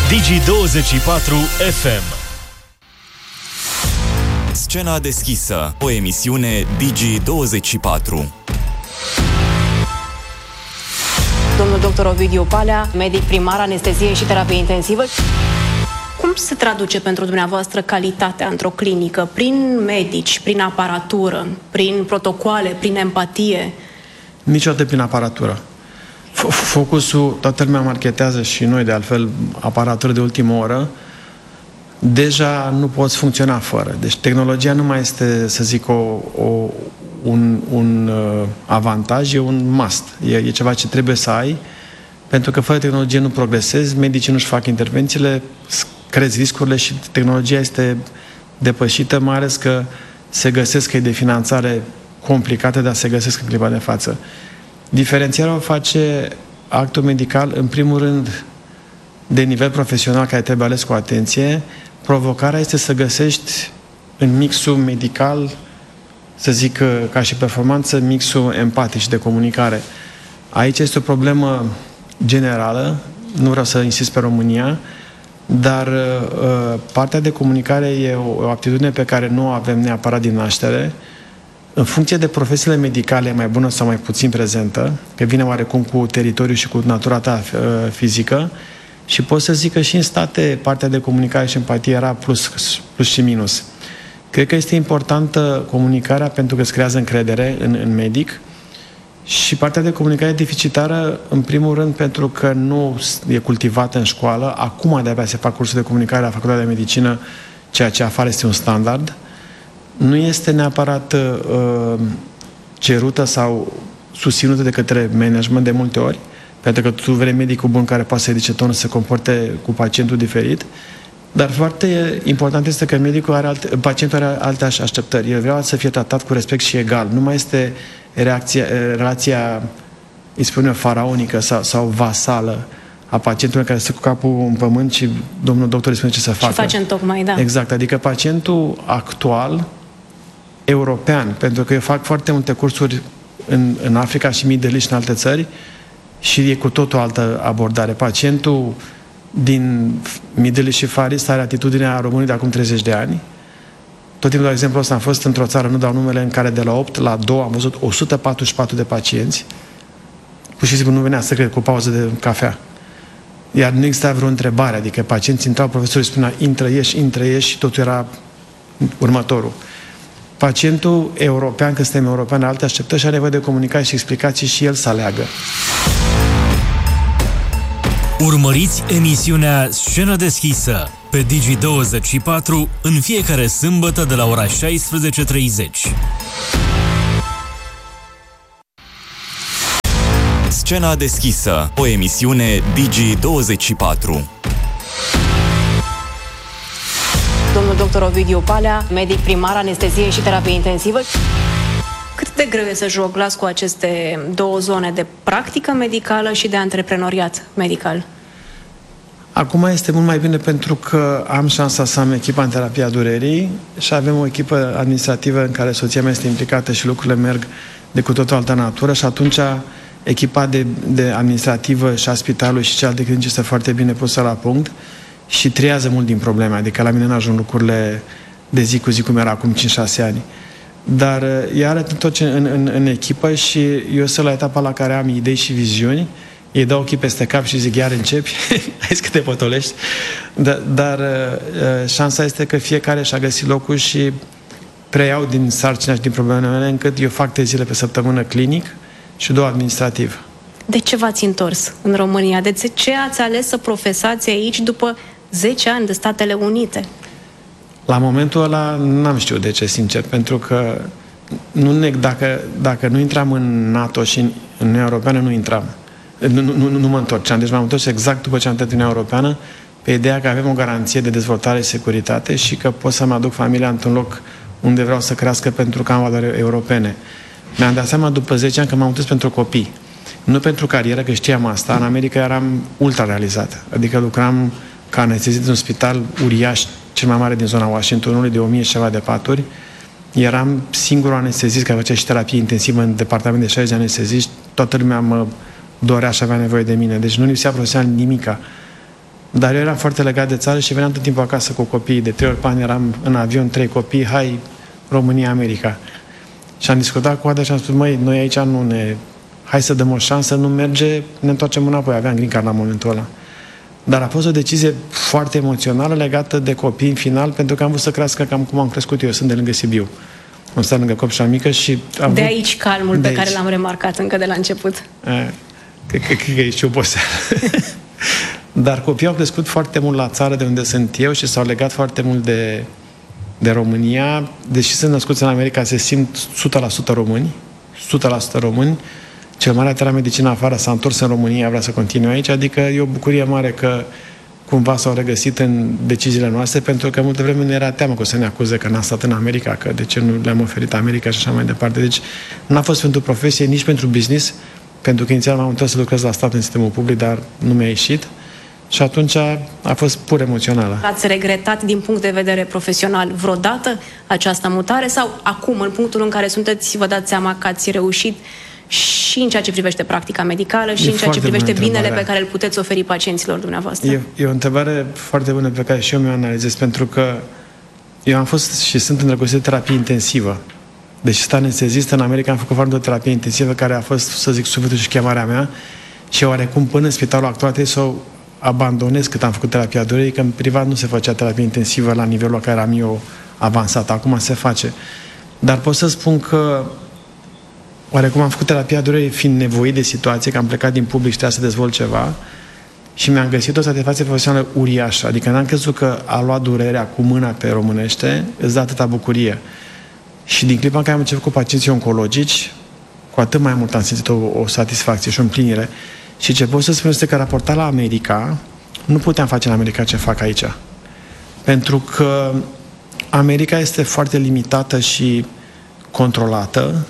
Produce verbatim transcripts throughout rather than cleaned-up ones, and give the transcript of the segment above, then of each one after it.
Digi douăzeci și patru F M. Scena deschisă, o emisiune Digi douăzeci și patru. Domnul doctor Ovidiu Palea, medic primar, anestezie și terapie intensivă. Cum se traduce pentru dumneavoastră calitatea într-o clinică? Prin medici, prin aparatură, prin protocoale, prin empatie? Niciodată prin aparatură. Focusul, toată lumea marketează și noi, de altfel, aparatură de ultimă oră. Deja nu poți funcționa fără. Deci tehnologia nu mai este, să zic, o, o, un, un uh, avantaj, e un must. E, e ceva ce trebuie să ai, pentru că fără tehnologie nu progresezi, medicii nu-și fac intervențiile, crezi riscurile și tehnologia este depășită, mai ales că se găsesc căi de finanțare complicate, dar se găsesc în clipa de față. Diferențierea o face actul medical, în primul rând, de nivel profesional, care trebuie ales cu atenție. Provocarea este să găsești în mixul medical, să zic ca și performanță, mixul empatic și de comunicare. Aici este o problemă generală, nu vreau să insist pe România, dar uh, partea de comunicare e o, o aptitudine pe care nu o avem neapărat din naștere. În funcție de profesiile medicale, mai bună sau mai puțin prezentă, că vine oarecum cu teritoriul și cu natura ta uh, fizică, și pot să zic că și în state partea de comunicare și empatie era plus, plus și minus. Cred că este importantă comunicarea pentru că îți creează încredere în, în medic, și partea de comunicare deficitară, în primul rând, pentru că nu e cultivată în școală. Acum de-abia se fac cursuri de comunicare la Facultatea de Medicină, ceea ce afară este un standard. Nu este neapărat uh, cerută sau susținută de către management de multe ori, pentru că tu vrei medicul bun care poate să ridice tonul, să se comporte cu pacientul diferit, dar foarte important este că medicul are alte, pacientul are alte așteptări. El vrea să fie tratat cu respect și egal. Nu mai este reacția, relația, îi spune, faraonică sau, sau vasală a pacientului care stă cu capul în pământ și domnul doctor îi spune ce să facă. Și facem tocmai, da. Exact. Adică pacientul actual, european, pentru că eu fac foarte multe cursuri în, în Africa și Middle East și în alte țări, și e cu tot o altă abordare. Pacientul din Middle East și Far East are atitudinea românului de acum treizeci de ani. Tot timpul, de exemplu, ăsta am fost într-o țară, nu dau numele, în care de la opt la doi am văzut o sută patruzeci și patru de pacienți. Pur și simplu nu venea să cred, cu o pauză de cafea. Iar nu exista vreo întrebare, adică pacienții intrau, profesorul spunea, intră, ieși, intră, ieși, și totul era următorul. Pacientul european, că suntem european, are alte așteptări și are nevoie de comunicare și explicații și el să aleagă. Urmăriți emisiunea Scenă deschisă pe Digi douăzeci și patru în fiecare sâmbătă de la ora șaisprezece treizeci. Scena deschisă, o emisiune Digi douăzeci și patru. Domnul doctor Ovidiu Palea, medic primar, anestezie și terapie intensivă. Cât de greu e să jonglați cu aceste două zone, de practică medicală și de antreprenoriat medical? Acum este mult mai bine pentru că am șansa să am echipa în terapia durerii și avem o echipă administrativă în care soția mea este implicată și lucrurile merg de cu totul altă natură, și atunci echipa de, de administrativă și a spitalului și cealaltă clinici este foarte bine pusă la punct și triază mult din probleme. Adică la mine n-ajung lucrurile de zi cu zi cum era acum cinci șase ani. Dar ea arătă tot ce în, în, în echipă și eu sunt la etapa la care am idei și viziuni, ei dau ochii peste cap și zic, iar începi, hai că te potolești. Dar, dar șansa este că fiecare și-a găsit locul și preiau din sarcina și din problemele mele, încât eu fac trei zile pe săptămână clinic și două administrativ. De ce v-ați întors în România? De ce ați ales să profesați aici după zece ani de Statele Unite? La momentul ăla n-am știut de ce, sincer, pentru că nu neg, dacă, dacă nu intram în NATO și în Uniunea Europeană, nu intram. Nu, nu, nu, nu mă întorceam. Deci m-am întors exact după ce am intrat în Uniunea Europeană, pe ideea că avem o garanție de dezvoltare și securitate și că pot să-mi aduc familia într-un loc unde vreau să crească pentru că am valori europene. Mi-am dat seama după zece ani că m-am întors pentru copii. Nu pentru carieră, că știam asta. În America eram ultra realizat. Adică lucram ca anestezist într-un spital uriaș, cel mai mare din zona Washingtonului, de o mie și ceva de paturi. Eram singurul anestezist care făcea și terapie intensivă în departament de șaizeci de anesteziști. Toată lumea mă dorea și avea nevoie de mine. Deci nu lipsea profesional nimica. Dar eu eram foarte legat de țară și veneam tot timpul acasă cu copiii. De trei ori pe an eram în avion, trei copii, hai, România, America. Și am discutat cu Ada și am spus, măi, noi aici nu ne... Hai să dăm o șansă, nu merge, ne întoarcem înapoi. Aveam green card la momentul ăla. Dar a fost o decizie foarte emoțională legată de copii în final, pentru că am vrut să crească cam cum am crescut eu. Sunt de lângă Sibiu. Am stat lângă Copșa Mică și... Am de vrut... aici calmul de pe aici. care l-am remarcat încă de la început. Cred că e și oboseală. Dar copiii au crescut foarte mult la țară de unde sunt eu și s-au legat foarte mult de, de România. Deși sunt născuți în America, se simt o sută la sută români. o sută la sută români. Cel mare a terminat medicina afară, s-a întors în România, vrea să continue aici. Adică e o bucurie mare că cumva s-au regăsit în deciziile noastre, pentru că multă vreme ne era teamă că o să ne acuze că n-a stat în America, că de ce nu le-am oferit America și așa mai departe. Deci n-a fost pentru profesie, nici pentru business, pentru că inițial m-am întors să lucrez la stat în sistemul public, dar nu mi-a ieșit. Și atunci a fost pur emoțională. Ați regretat din punct de vedere profesional vreodată această mutare sau acum, în punctul în care sunteți, vă dați seama că ați reușit și în ceea ce privește practica medicală și E în ceea ce privește binele întrebare. pe care îl puteți oferi pacienților dumneavoastră? E, e o întrebare foarte bună pe care și eu mi-o analizez, pentru că eu am fost și sunt îndrăgostit de terapie intensivă. Deci stat anestezist în America, am făcut foarte o terapie intensivă care a fost, să zic, sufletul și chemarea mea și oarecum până în spitalul actual trebuie să o abandonez cât am făcut terapia durerii, că în privat nu se făcea terapie intensivă la nivelul la care am eu avansat. Acum se face. Dar pot să spun că oarecum am făcut terapia durerii fiind nevoit de situație, că am plecat din public și trebuia să dezvolt ceva și mi-am găsit o satisfacție profesională uriașă. Adică n-am crezut că a luat durerea cu mâna pe românește îți dă atâta bucurie. Și din clipa în care am început cu pacienții oncologici, cu atât mai mult am simțit o, o satisfacție și o împlinire. Și ce pot să spun este că raportat la America, nu puteam face în America ce fac aici. Pentru că America este foarte limitată și controlată.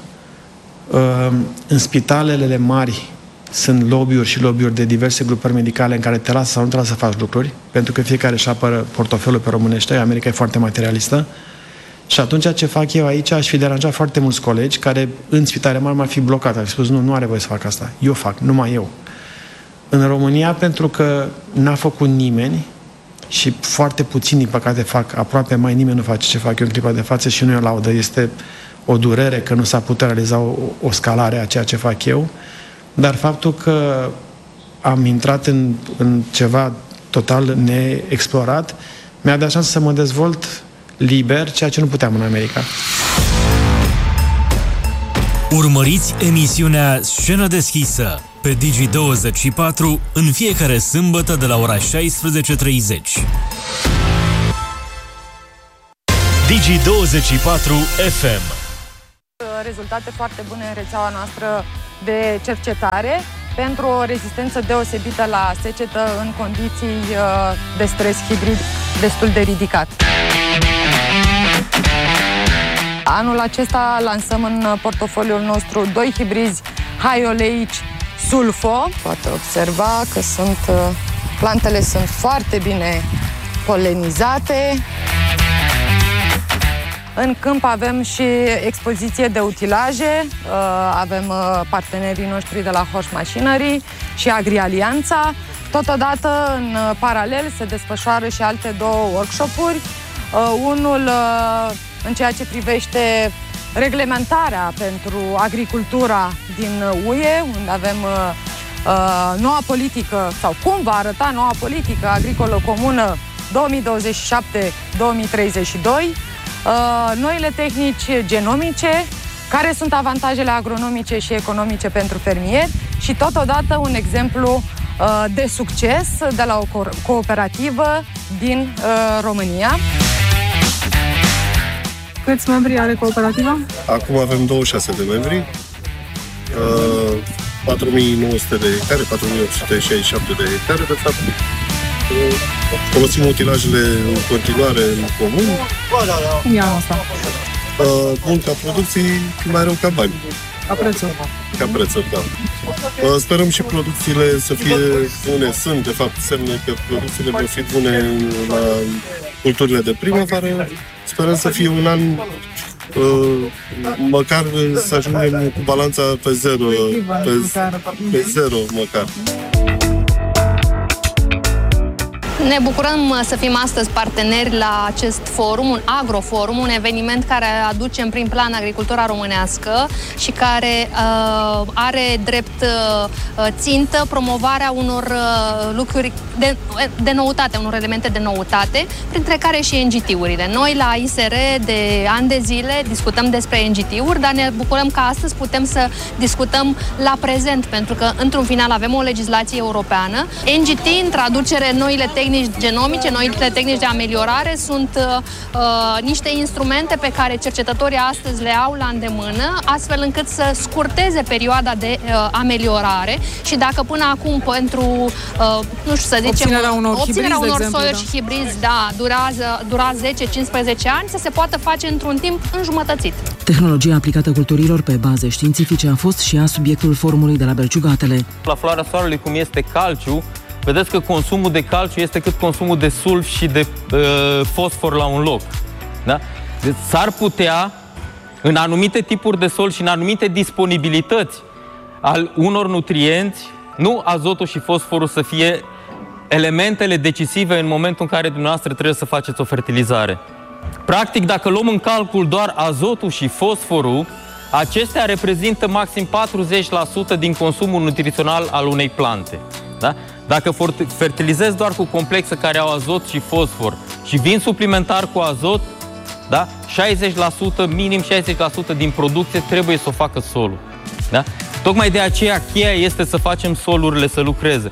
În spitalele mari sunt lobby-uri și lobby-uri de diverse grupări medicale în care te lasă sau nu te lasă să faci lucruri, pentru că fiecare își apără portofelul pe românește. America e foarte materialistă. Și atunci ce fac eu aici, aș fi deranjat foarte mulți colegi care în spitale mari m-ar fi blocat. Ar fi spus, nu, nu are voie să fac asta. Eu fac, numai eu. În România, pentru că n-a făcut nimeni și foarte puțin, din păcate, fac, aproape mai nimeni nu face ce fac eu în clipa de față și nu e o laudă, este o durere că nu s-a putut realiza o, o scalare a ceea ce fac eu, dar faptul că am intrat în, în ceva total neexplorat mi-a dat șansă să mă dezvolt liber, ceea ce nu puteam în America. Urmăriți emisiunea Scenă deschisă pe Digi douăzeci și patru în fiecare sâmbătă de la ora șaisprezece treizeci. Digi douăzeci și patru F M. Rezultate foarte bune în rețeaua noastră de cercetare pentru o rezistență deosebită la secetă în condiții de stres hibrid destul de ridicat. Anul acesta lansăm în portofoliul nostru doi hibrizi high-oleici sulfo. Poate observa că sunt, plantele sunt foarte bine polenizate. În câmp avem și expoziție de utilaje, avem partenerii noștri de la Hoș Machinery și AgriAlianța. Totodată, în paralel, se desfășoară și alte două workshop-uri. Unul în ceea ce privește reglementarea pentru agricultura din U E, unde avem noua politică, sau cum va arăta noua politică agricolă comună două mii douăzeci și șapte două mii treizeci și doi, noile tehnici genomice, care sunt avantajele agronomice și economice pentru fermieri și totodată un exemplu de succes de la o cooperativă din România. Câți membri are cooperativa? Acum avem douăzeci și șase de membri, patru mii nouă sute de hectare, patru mii opt sute șaizeci și șapte de hectare, de fapt. Folosim utilajele în continuare în comun. Cum e anul ăsta? Bun ca producții, mai rău ca bani. Ca prețuri. Ca prețuri, da. Sperăm și producțiile să fie bune. Sunt, de fapt, semne că producțiile vor fi bune la culturile de primăvară. Sperăm să fie un an măcar să ajungem cu balanța pe zero. Pe, pe zero, măcar. Ne bucurăm să fim astăzi parteneri la acest forum, un agroforum, un eveniment care aduce în prim plan agricultura românească și care uh, are drept uh, țintă promovarea unor uh, lucruri de, de noutate, unor elemente de noutate, printre care și N G T-urile. Noi la I S R de ani de zile discutăm despre N G T-uri, dar ne bucurăm că astăzi putem să discutăm la prezent, pentru că într-un final avem o legislație europeană. N G T, în traducere, noile tehnici genomice, noile tehnici de ameliorare, sunt uh, niște instrumente pe care cercetătorii astăzi le au la îndemână, astfel încât să scurteze perioada de uh, ameliorare și dacă până acum pentru, uh, nu știu să zicem, obținerea unor, obținerea hibrizi, unor exemplu, soiuri da. și hibrizi, da, durează, dura zece cincisprezece ani, să se poată face într-un timp înjumătățit. Tehnologia aplicată culturilor pe baze științifice a fost și ea subiectul forumului de la Belciugatele. La floarea soarelui, cum este calciu, vedeți că consumul de calciu este cât consumul de sulf și de uh, fosfor la un loc. Da? Deci s-ar putea, în anumite tipuri de sol și în anumite disponibilități al unor nutrienți, nu azotul și fosforul să fie elementele decisive în momentul în care dumneavoastră trebuie să faceți o fertilizare. Practic, dacă luăm în calcul doar azotul și fosforul, acestea reprezintă maxim patruzeci la sută din consumul nutrițional al unei plante. Da? Dacă fertilizezi doar cu complexe care au azot și fosfor și vin suplimentar cu azot, da? șaizeci la sută, minim șaizeci la sută din producție trebuie să o facă solul. Da? Tocmai de aceea cheia este să facem solurile să lucreze.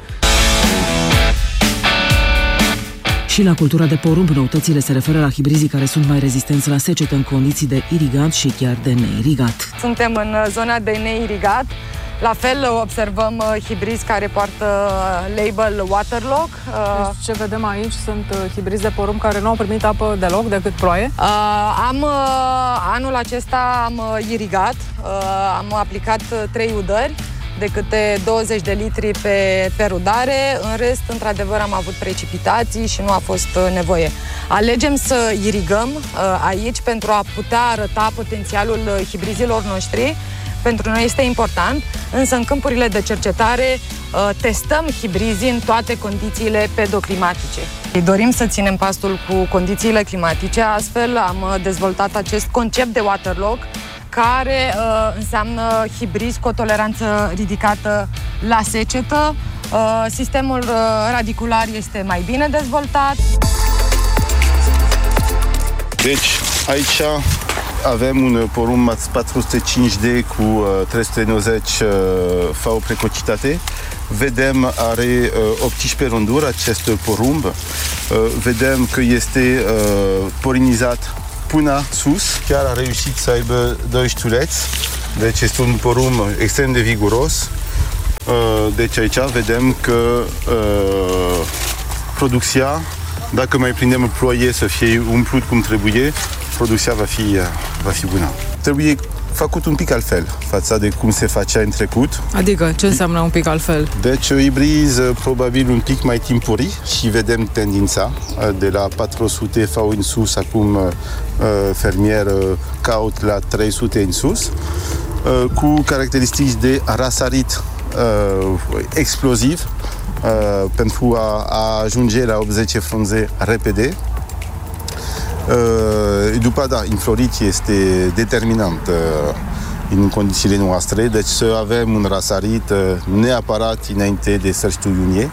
Și la cultura de porumb, noutățile se referă la hibrizii care sunt mai rezistenți la secetă în condiții de irigat și chiar de neirigat. Suntem în zona de neirigat. La fel observăm hibrizi care poartă label Waterlock. Deci ce vedem aici sunt hibrizi de porumb care nu au primit apă deloc, decât ploaie. Uh, am, anul acesta am irigat, uh, am aplicat trei udări de câte douăzeci de litri pe, pe rudare. În rest, într-adevăr, am avut precipitații și nu a fost nevoie. Alegem să irigăm uh, aici pentru a putea arăta potențialul hibrizilor noștri. Pentru noi este important, însă în câmpurile de cercetare uh, testăm hibrizii în toate condițiile pedoclimatice. Dorim să ținem pasul cu condițiile climatice, astfel am dezvoltat acest concept de Waterlock, care uh, înseamnă hibrizi cu o toleranță ridicată la secetă. Uh, sistemul uh, radicular este mai bine dezvoltat. Deci, aici avem un porumb patru sute cinci D cu uh, trei sute nouăzeci uh, F A O precocitate. Vedem, are uh, optsprezece rânduri acest porumb. Uh, vedem că este uh, polinizat până sus. Chiar a reușit să aibă doi ștuleți. Deci este un porumb extrem de viguros. Uh, deci aici vedem că uh, producția, dacă mai prindem ploaie să fie umplut cum trebuie, producția va fi, va fi bună. Trebuie făcut un pic altfel față de cum se facea în trecut. Adică, ce înseamnă un pic altfel? Deci, hibrizi probabil un pic mai timpurii și vedem tendința de la patru sute F A O în sus, acum fermier caut la trei sute în sus, cu caracteristici de rasarit exploziv, pentru a, a ajunge la optzeci frunze repede. Uh, după, da, inflorit este determinant uh, în condițiile noastre, deci să avem un rasarit uh, neapărat înainte de sfârșitul iunie.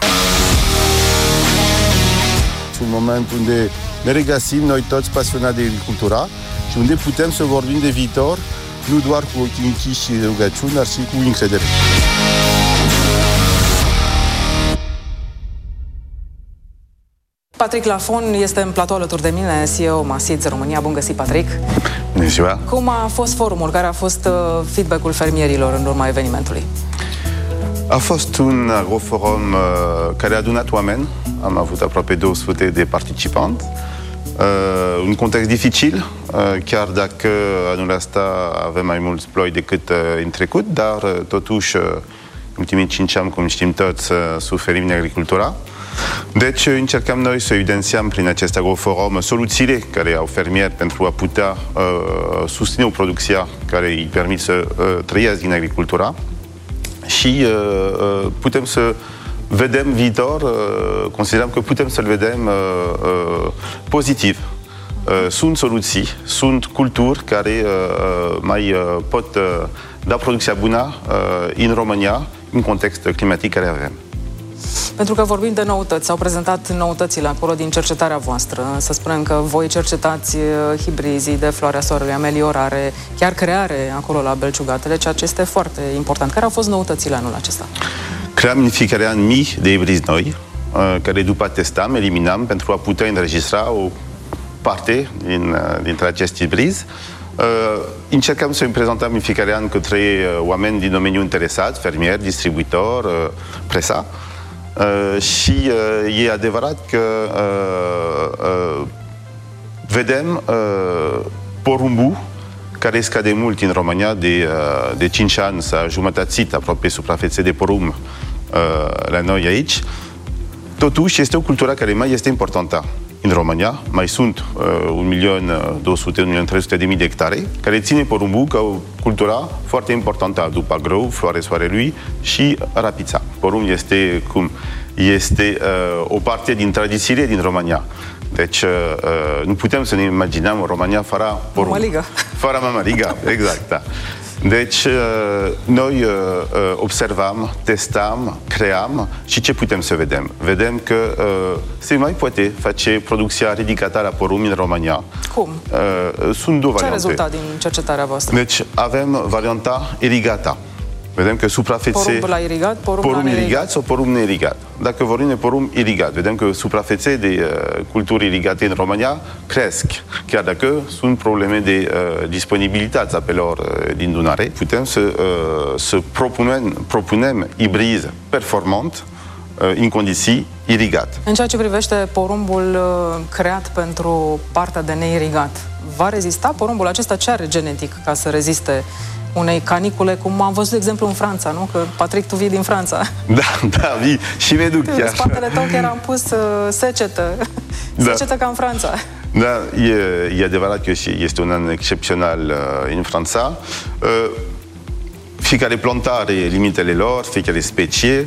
Un moment unde ne regăsim noi toți pasionați de agricultura și unde putem să vorbim de viitor, nu doar cu ochii închiși și rugăciuni, dar și cu încredere. Patrick Lafon este în platou alături de mine, C E O Masids România. Bun găsit, Patrick! Bună ziua! Cum a fost forumul? Care a fost uh, feedback-ul fermierilor în urma evenimentului? A fost un agroforum uh, care a adunat oameni. Am avut aproape două sute de participanți. Uh, un context dificil, uh, chiar dacă anul ăsta avem mai mulți ploi decât uh, în trecut, dar uh, totuși, uh, în ultimii cinci ani, cum știm toți, uh, suferim în agricultura. Deci încercăm noi să evidențiăm prin acest agroforum soluțiile care au fermieri pentru a putea uh, susține o producție care îi permit să uh, trăiască din agricultura și uh, putem să vedem viitor, considerăm că putem să-l vedem pozitiv. Sunt soluții, sunt culturi care mai pot da producția bună în România, în context climatic care avem. Pentru că vorbim de noutăți, s-au prezentat noutățile acolo din cercetarea voastră. Să spunem că voi cercetați hibrizii de floarea soarelui, ameliorare, chiar creare acolo la Belciugatele, ceea ce este foarte important. Care au fost noutățile anul acesta? Creăm în fiecare an mii de hibrizi noi, care după testam, eliminam pentru a putea înregistra o parte din, dintre acest hibrizi. Uh, încercăm să îi prezentăm în fiecare an către uh, oameni din domeniul interesat, fermieri, distribuitori, uh, presa. Uh, și uh, e adevărat că uh, uh, vedem uh, porumbul care scade mult în România, de, uh, de cinci ani s-a jumătățit aproape suprafețe de porumb uh, la noi aici. Totuși este o cultură care mai este importantă în România. Mai sunt uh, un milion două sute, un milion trei sute de mii de hectare care ține porumbul ca o cultură foarte importantă după grâu, floarea soarelui și rapița. Porumb este cum este uh, o parte din tradițiile din România. Deci uh, nu putem să ne imaginăm o România fără porumb. Mămăligă. Fără mămăligă, exact, da. Deci, noi observam, testam, cream și ce putem să vedem? Vedem că se mai poate face producția ridicată a porumb în România. Cum? Sunt două variante. Ce rezultat din cercetarea voastră? Deci, avem varianta irigată. Vedem că suprafețe... Porumb la irigat, porumb, porumb la irigat, irigat sau porumb neirigat. Dacă vorbim de porumb irigat, vedem că suprafețe de uh, culturi irigate în România cresc. Chiar dacă sunt probleme de uh, disponibilitate a apelor uh, din Dunăre, putem să, uh, să propunem, propunem hibrizi performant uh, în condiții irigate. În ceea ce privește porumbul uh, creat pentru partea de neirigat, va rezista porumbul acesta? Ce are genetic ca să reziste unei canicule, cum am văzut, de exemplu, în Franța, nu? Că, Patrick, tu vii din Franța. Da, da, vii și mă duc chiar. În spatele tău chiar am pus uh, secetă. Da. Secetă ca în Franța. Da, e, e adevărat că este un an excepțional uh, în Franța. Uh, fiecare plantă are limitele lor, fiecare specie.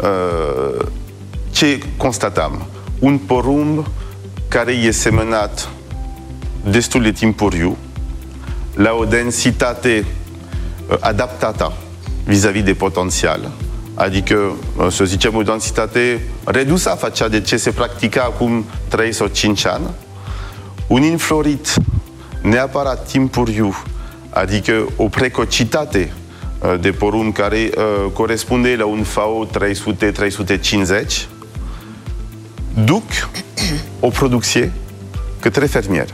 Uh, ce constatăm? Un porumb care e semănat destul de timpuriu, la o densitate adaptată vis-a-vis de potențial, adică, să zicem, o densitate redusă față de ce se practica acum trei sau cinci ani, un înflorit neapărat timpuriu, adică o precocitate de porumb care uh, corespunde la un F A O trei sute - trei sute cincizeci, duc o producție către fermier.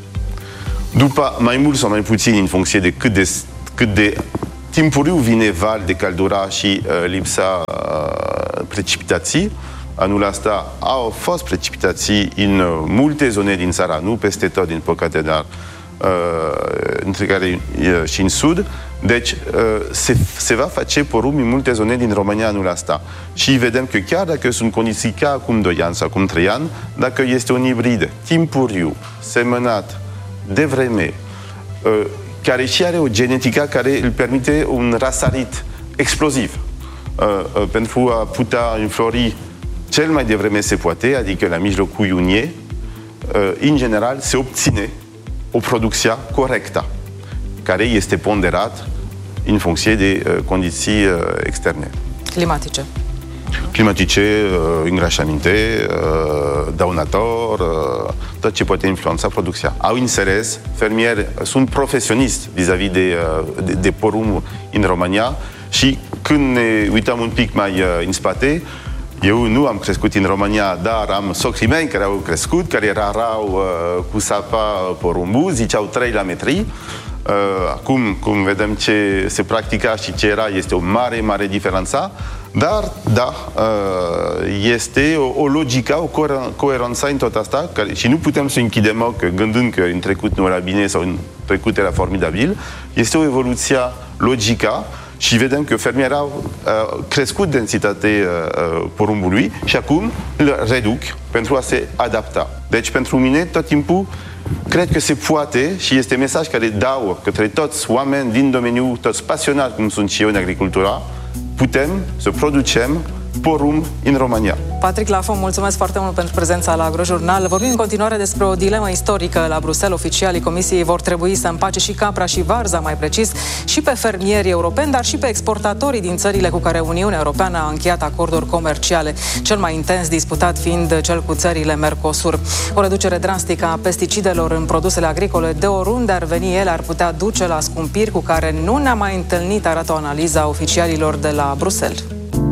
După mai mult sau mai puțin, în funcție de cât de, cât de timpuriu vine val de căldură și uh, lipsa uh, precipitații, anul ăsta au fost precipitații în uh, multe zone din țara, nu peste tot, din păcate, dar uh, între care uh, și în sud. Deci uh, se, se va face porumb în multe zone din România anul ăsta. Și vedem că chiar dacă sunt condiții ca acum doi ani sau acum trei ani, dacă este un hibrid timpuriu, semănat de vreme, uh, care și are o genetică care îl permite un răsărit exploziv uh, uh, pentru a putea înflori cel mai devreme se poate, adică la mijlocul iunie, uh, în general se obține o producție corectă, care este ponderat în funcție de uh, condiții uh, externe. Climatice. Climatice, uh, îngrașăminte, uh, dăunător, uh, tot ce poate influența producția. Au interes, fermieri sunt profesioniști vis-a-vis de, uh, de, de porumb în România și când ne uităm un pic mai uh, în spate, eu nu am crescut în România, dar am socrii mei care au crescut, care erau uh, cu sapa porumbul, ziceau trei la metri. Uh, acum, cum vedem ce se practica și ce era, este o mare, mare diferență. Dar, da, uh, este o, o logică, o co- coerență în tot asta care, și nu putem să închidem ochi gândând că în trecut nu era bine sau în trecut era formidabil. Este o evoluție logică și vedem că fermierii au uh, crescut densitatea uh, porumbului și acum îl reduc pentru a se adapta. Deci, pentru mine, tot timpul, cred că se poate și este mesaj care dau către toți oameni din domeniu, toți pasionați, cum sunt și eu în agricultura, putem să producem porumb în România. Patrick Lafont, mulțumesc foarte mult pentru prezența la Agrojurnal. Vorbim în continuare despre o dilemă istorică la Bruxelles. Oficialii Comisiei vor trebui să împace și capra și varza, mai precis, și pe fermierii europeni, dar și pe exportatorii din țările cu care Uniunea Europeană a încheiat acorduri comerciale, cel mai intens disputat fiind cel cu țările Mercosur. O reducere drastică a pesticidelor în produsele agricole, de oriunde ar veni ele, ar putea duce la scumpiri cu care nu ne-am mai întâlnit, arată o analiză a oficialilor de la Bruxelles.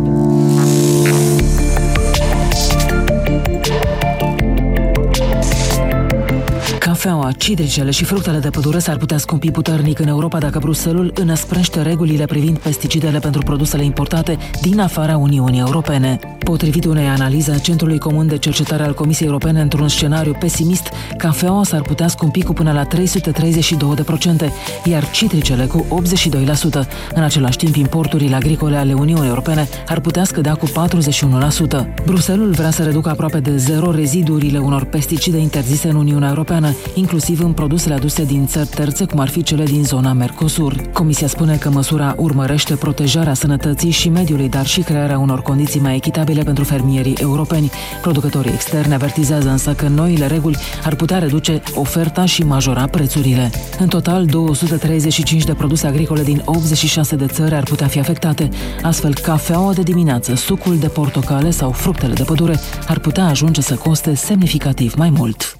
Cafeaua, citricele și fructele de pădure s-ar putea scumpi puternic în Europa dacă Bruxelles înăsprește regulile privind pesticidele pentru produsele importate din afara Uniunii Europene. Potrivit unei analize a Centrului Comun de Cercetare al Comisiei Europene, într-un scenariu pesimist, cafeaua s-ar putea scumpi cu până la trei sute treizeci și doi la sută, iar citricele cu optzeci și doi la sută. În același timp, importurile agricole ale Uniunii Europene ar putea scădea cu patruzeci și unu la sută. Bruxelles vrea să reducă aproape de zero rezidurile unor pesticide interzise în Uniunea Europeană, inclusiv în produsele aduse din țări terțe, cum ar fi cele din zona Mercosur. Comisia spune că măsura urmărește protejarea sănătății și mediului, dar și crearea unor condiții mai echitabile pentru fermierii europeni. Producătorii externi avertizează însă că noile reguli ar putea reduce oferta și majora prețurile. În total, două sute treizeci și cinci de produse agricole din optzeci și șase de țări ar putea fi afectate. Astfel, cafeaua de dimineață, sucul de portocale sau fructele de pădure ar putea ajunge să coste semnificativ mai mult.